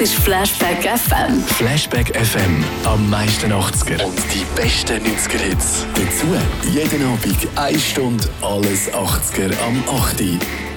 ist Flashback FM. Flashback FM, am meisten 80er. Und die besten 90er-Hits. Dazu jeden Abend 1 Stunde alles 80er am 8.